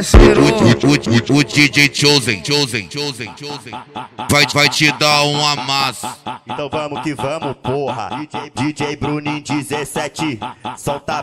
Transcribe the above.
O DJ Chosen vai te dar um amasso. Então vamos que vamos, porra. DJ Bruninho 17, solta